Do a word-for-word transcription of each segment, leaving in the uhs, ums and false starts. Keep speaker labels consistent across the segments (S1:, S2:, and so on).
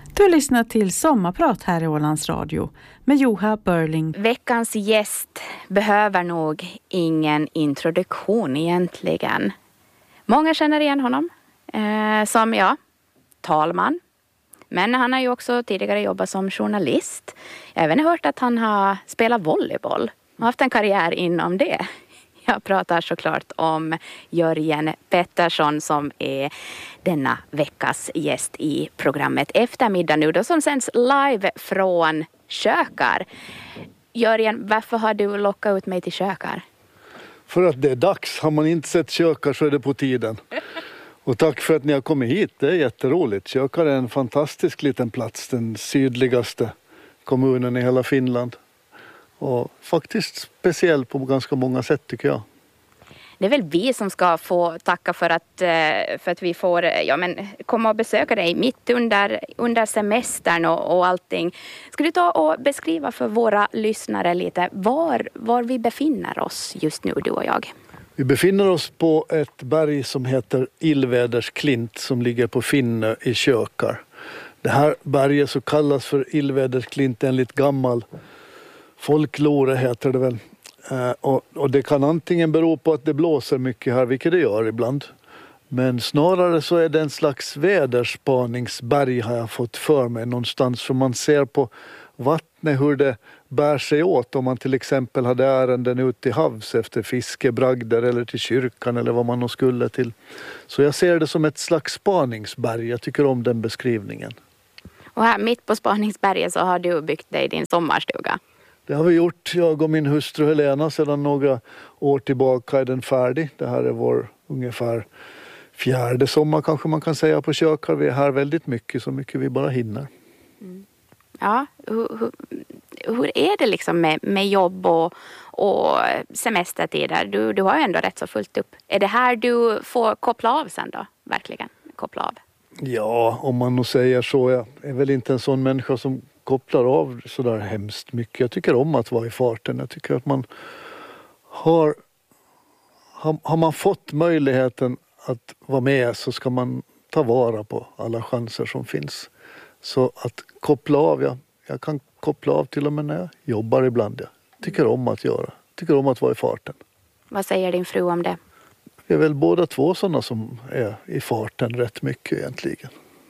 S1: Du lyssnar till Sommarprat här i Ålands Radio med Joha Börling.
S2: Veckans gäst behöver nog ingen introduktion egentligen. Många känner igen honom eh, som ja, talman. Men han har ju också tidigare jobbat som journalist. Jag har även hört att han har spelat volleyboll och haft en karriär inom det. Jag pratar såklart om Jörgen Pettersson som är denna veckas gäst i programmet Eftermiddag nu då, som sänds live från Kökar. Jörgen, varför har du lockat ut mig till Kökar?
S3: För att det är dags. Har man inte sett Kökar så är det på tiden. Och tack för att ni har kommit hit. Det är jätteroligt. Kökar är en fantastisk liten plats. Den sydligaste kommunen i hela Finland. Och faktiskt speciell på ganska många sätt tycker jag.
S2: Det är väl vi som ska få tacka för att, för att vi får ja, men, komma och besöka dig mitt under, under semestern och, och allting. Ska du ta och beskriva för våra lyssnare lite var, var vi befinner oss just nu, du och jag?
S3: Vi befinner oss på ett berg som heter Illvädersklint som ligger på Finnö i Kökar. Det här berget så kallas för Illvädersklint enligt gammal folklore heter det väl. Eh, och, och det kan antingen bero på att det blåser mycket här, vilket det gör ibland. Men snarare så är det en slags väderspaningsberg har jag fått för mig någonstans. För man ser på vattnet hur det bär sig åt om man till exempel hade ärenden ut till havs efter fiskebragder eller till kyrkan eller vad man nog skulle till. Så jag ser det som ett slags spaningsberg. Jag tycker om den beskrivningen.
S2: Och här mitt på Spaningsberget så har du byggt dig din sommarstuga.
S3: Det har vi gjort, jag och min hustru Helena, sedan några år tillbaka är den färdig. Det här är vår ungefär fjärde sommar kanske man kan säga på Kökar. Vi är här väldigt mycket, så mycket vi bara hinner.
S2: Mm. Ja, hur, hur, hur är det liksom med, med jobb och, och semestertider? Du, du har ju ändå rätt så fullt upp. Är det här du får koppla av sen då? Verkligen koppla av?
S3: Ja, om man nog säger så. Jag är väl inte en sån människa som kopplar av sådär hemskt mycket. Jag tycker om att vara i farten. Jag tycker att man har, har, har man fått möjligheten att vara med så ska man ta vara på alla chanser som finns. Så att koppla av, ja, jag kan koppla av till och med när jag jobbar ibland. Jag tycker om att göra. Tycker om att vara i farten.
S2: Vad säger din fru om det?
S3: Vi är väl båda två sådana som är i farten rätt mycket egentligen.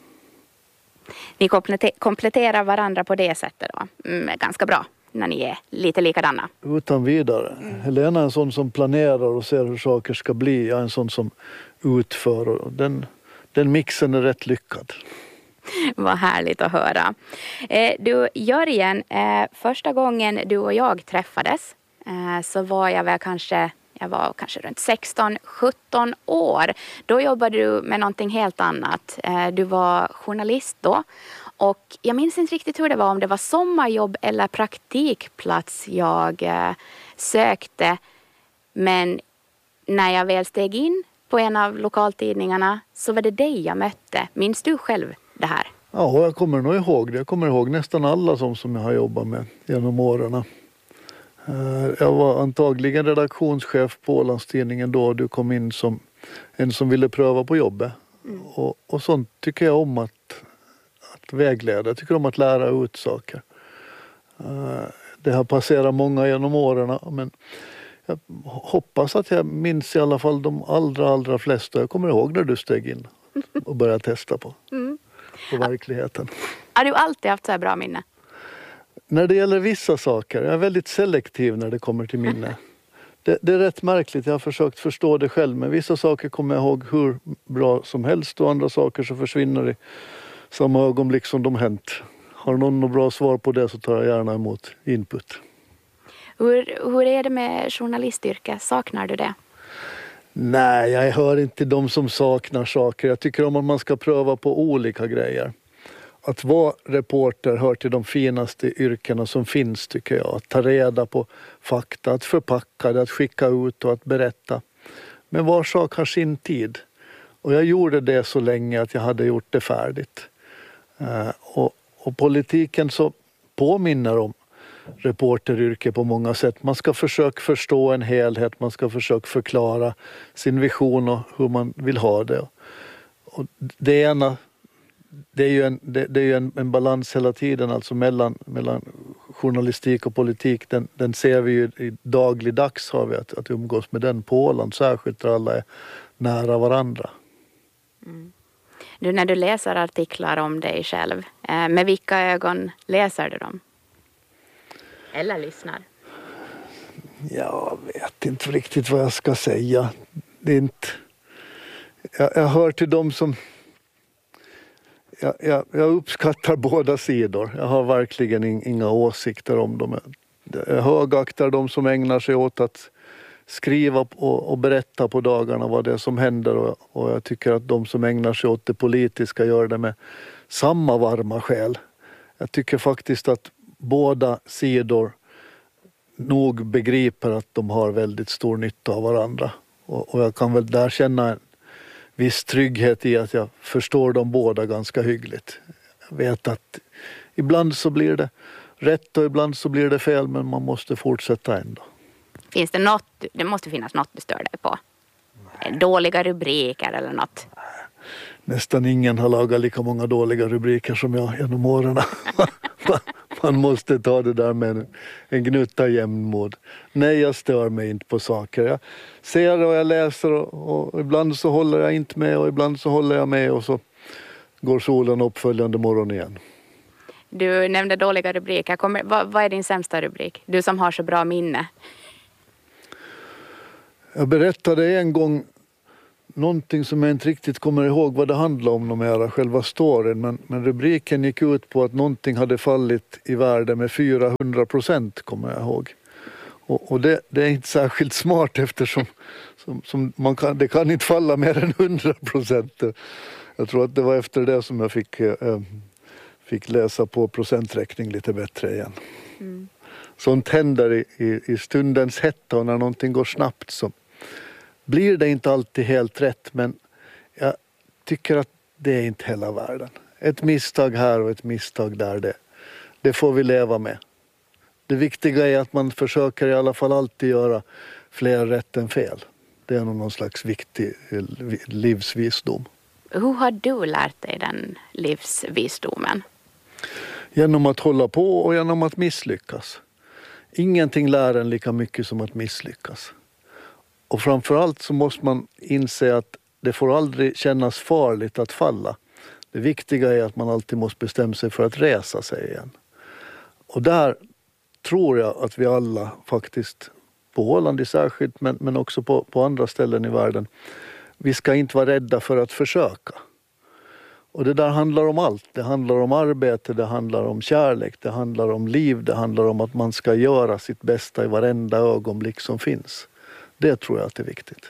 S2: Ni kompletterar varandra på det sättet då. Mm, ganska bra när ni är lite likadana.
S3: Utan vidare. Mm. Helena är en sån som planerar och ser hur saker ska bli. Jag är en sån som utför. Och den, den mixen är rätt lyckad.
S2: Vad härligt att höra. Eh, du Jörgen, eh, första gången du och jag träffades eh, så var jag väl kanske... Jag var kanske runt sexton sjutton år. Då jobbade du med någonting helt annat. Du var journalist då. Och jag minns inte riktigt hur det var. Om det var sommarjobb eller praktikplats jag sökte. Men när jag väl steg in på en av lokaltidningarna så var det dig jag mötte. Minns du själv det här?
S3: Ja, jag kommer nog ihåg det. Jag kommer ihåg nästan alla som, som jag har jobbat med genom åren. Jag var antagligen redaktionschef på Ålandstidningen då du kom in som en som ville pröva på jobbet. Mm. Och, och sånt tycker jag om att, att vägleda. Jag tycker om att lära ut saker. Det har passerat många genom åren, men jag hoppas att jag minns i alla fall de allra, allra flesta. Jag kommer ihåg när du steg in och började testa på, mm. på verkligheten.
S2: Har du alltid haft så här bra minne?
S3: När det gäller vissa saker, jag är väldigt selektiv när det kommer till minne. Det, det är rätt märkligt, jag har försökt förstå det själv. Men vissa saker kommer jag ihåg hur bra som helst och andra saker så försvinner i samma ögonblick som de hänt. Har någon något bra svar på det så tar jag gärna emot input.
S2: Hur, hur är det med journalistyrke? Saknar du det?
S3: Nej, jag hör inte till de som saknar saker. Jag tycker om att man ska pröva på olika grejer. Att vara reporter hör till de finaste yrkena som finns tycker jag. Att ta reda på fakta, att förpacka det, att skicka ut och att berätta. Men var sak har sin tid. Och jag gjorde det så länge att jag hade gjort det färdigt. Uh, och, och politiken så påminner om reporteryrke på många sätt. Man ska försöka förstå en helhet, man ska försöka förklara sin vision och hur man vill ha det. Och det ena det är ju en, det, det är ju en, en balans hela tiden alltså mellan, mellan journalistik och politik. Den, den ser vi ju i dagligdags har vi att, att umgås med den på Åland, särskilt där alla är nära varandra.
S2: Mm. Du, när du läser artiklar om dig själv, eh, med vilka ögon läser du dem? Eller lyssnar?
S3: Jag vet inte riktigt vad jag ska säga. Det är inte... jag, jag hör till dem som... Jag, jag, jag uppskattar båda sidor. Jag har verkligen in, inga åsikter om dem. Jag, jag högaktar de som ägnar sig åt att skriva och, och berätta på dagarna vad det är som händer. Och, och jag tycker att de som ägnar sig åt det politiska gör det med samma varma själ. Jag tycker faktiskt att båda sidor nog begriper att de har väldigt stor nytta av varandra. Och, och jag kan väl där känna en viss trygghet i att jag förstår dem båda ganska hyggligt. Jag vet att ibland så blir det rätt och ibland så blir det fel, men man måste fortsätta ändå.
S2: Finns det något, det måste finnas något du stör dig på? Nej. Dåliga rubriker eller något?
S3: Nästan ingen har lagat lika många dåliga rubriker som jag genom åren. Man måste ta det där med en, en gnutta jämnmod. Nej, jag stör mig inte på saker. Jag ser och jag läser och, och ibland så håller jag inte med och ibland så håller jag med och så går solen upp följande morgon igen.
S2: Du nämnde dåliga rubriker. Kommer, vad, vad är din sämsta rubrik? Du som har så bra minne.
S3: Jag berättade en gång någonting som jag inte riktigt kommer ihåg vad det handlade om, någon själva storyn, men, men rubriken gick ut på att någonting hade fallit i värde med fyrahundra procent, kommer jag ihåg. Och, och det, det är inte särskilt smart eftersom som, som man kan, det kan inte falla mer än hundra procent. Jag tror att det var efter det som jag fick, äh, fick läsa på procenträkning lite bättre igen. Mm. Sånt händer i, i, i stundens hetta och när någonting går snabbt så blir det inte alltid helt rätt, men jag tycker att det är inte hela världen. Ett misstag här och ett misstag där, det, det får vi leva med. Det viktiga är att man försöker i alla fall alltid göra fler rätt än fel. Det är nog någon slags viktig livsvisdom.
S2: Hur har du lärt dig den livsvisdomen?
S3: Genom att hålla på och genom att misslyckas. Ingenting lär en lika mycket som att misslyckas. Och framförallt så måste man inse att det får aldrig kännas farligt att falla. Det viktiga är att man alltid måste bestämma sig för att resa sig igen. Och där tror jag att vi alla faktiskt, på Åland särskilt men, men också på, på andra ställen i världen, vi ska inte vara rädda för att försöka. Och det där handlar om allt. Det handlar om arbete, det handlar om kärlek, det handlar om liv, det handlar om att man ska göra sitt bästa i varenda ögonblick som finns. Det tror jag att det är viktigt.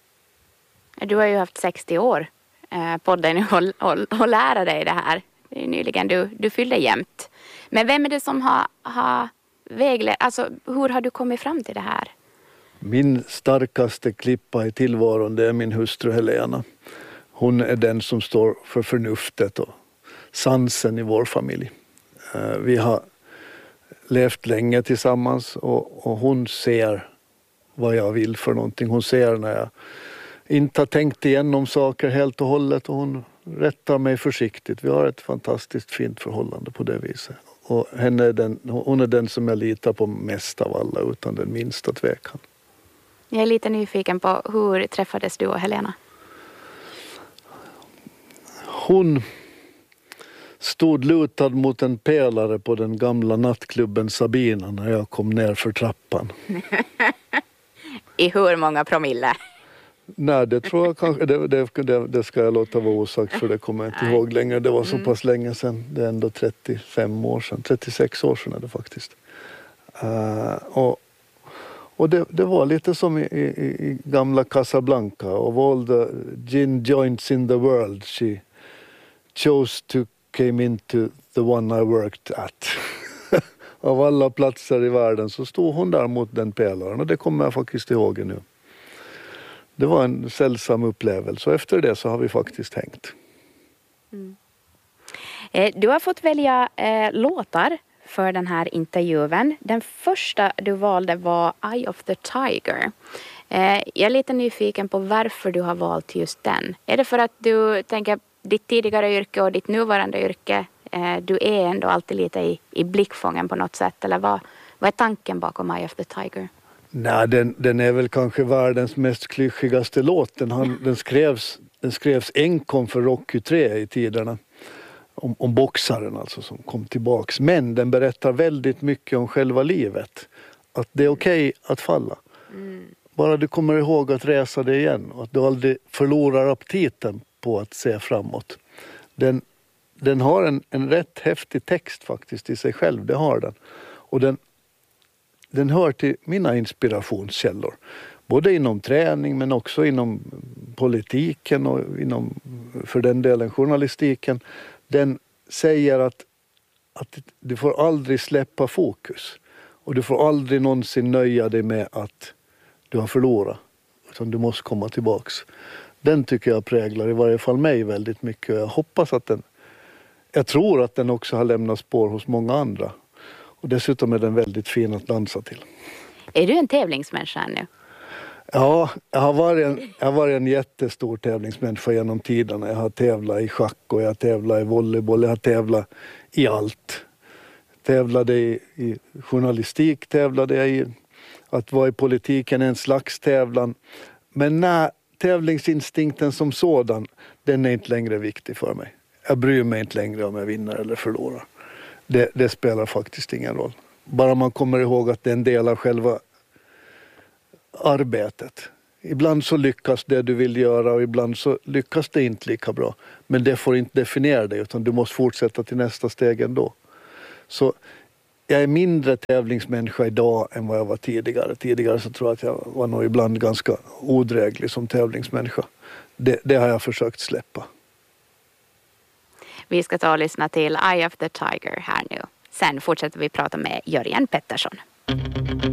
S2: Du har ju haft sextio år eh, på dig nu och, och, och lära dig det här. Det är nyligen du, du fyllde jämt. Men vem är det som har, har väglett? Alltså, hur har du kommit fram till det här?
S3: Min starkaste klippa i tillvaron, det är min hustru Helena. Hon är den som står för förnuftet och sansen i vår familj. Eh, vi har levt länge tillsammans och, och hon ser vad jag vill för någonting. Hon ser när jag inte har tänkt igenom saker helt och hållet och hon rättar mig försiktigt. Vi har ett fantastiskt fint förhållande på det viset. Och henne är den, hon är den som jag litar på mest av alla utan den minsta tvekan.
S2: Jag är lite nyfiken på hur träffades du och Helena?
S3: Hon stod lutad mot en pelare på den gamla nattklubben Sabina när jag kom ner för trappan.
S2: I hur många promille?
S3: Nej, det tror jag kanske, det, det, det ska jag låta vara osagt för det kommer jag inte Nej. ihåg längre. Det var så mm. pass länge sedan, det är ändå trettiofem år sedan, trettiosex år sedan är det faktiskt. Uh, och och det, det var lite som i, i, i gamla Casablanca. Of all the gin joints in the world she chose to came into the one I worked at. Av alla platser i världen så stod hon där mot den pelaren och det kommer jag faktiskt ihåg nu. Det var en sällsam upplevelse och efter det så har vi faktiskt hängt.
S2: Mm. Du har fått välja eh, låtar för den här intervjun. Den första du valde var Eye of the Tiger. Eh, jag är lite nyfiken på varför du har valt just den. Är det för att du tänker ditt tidigare yrke och ditt nuvarande yrke, eh, du är ändå alltid lite i, i blickfången på något sätt. Eller vad, vad är tanken bakom Eye of the Tiger?
S3: Nej, den, den är väl kanske världens mest klyschigaste låt. Den, han, den, skrevs, den skrevs enkom för Rocky tre i tiderna. Om, om boxaren alltså som kom tillbaks. Men den berättar väldigt mycket om själva livet. Att det är okej okay att falla. Mm. Bara du kommer ihåg att resa dig igen. Och att du aldrig förlorar aptiten på att se framåt. Den, den har en, en rätt häftig text faktiskt i sig själv. Det har den. Och den, den hör till mina inspirationskällor. Både inom träning men också inom politiken och inom, för den delen, journalistiken. Den säger att, att du får aldrig släppa fokus. Och du får aldrig någonsin nöja dig med att du har förlorat. Utan du måste komma tillbaks. Den tycker jag präglar i varje fall mig väldigt mycket. Jag hoppas att den... Jag tror att den också har lämnat spår hos många andra. Och dessutom är den väldigt fin att dansa till.
S2: Är du en tävlingsmänniska nu?
S3: Ja, jag har varit en, jag har varit en jättestor tävlingsmänniska genom tiderna. Jag har tävlat i schack och jag har tävlat i volleyboll. Jag har tävlat i allt. Tävlade i, i journalistik, tävlade jag i att vara i politiken, en slags tävlan. Men när tävlingsinstinkten som sådan, den är inte längre viktig för mig. Jag bryr mig inte längre om jag vinner eller förlorar. Det, det spelar faktiskt ingen roll. Bara man kommer ihåg att det är en del av själva arbetet. Ibland så lyckas det du vill göra och ibland så lyckas det inte lika bra. Men det får inte definiera dig utan du måste fortsätta till nästa steg ändå. Så jag är mindre tävlingsmänniska idag än vad jag var tidigare. Tidigare så tror jag att jag var nog ibland ganska odräglig som tävlingsmänniska. Det, det har jag försökt släppa.
S2: Vi ska ta och lyssna till Eye of the Tiger här nu. Sen fortsätter vi prata med Jörgen Pettersson.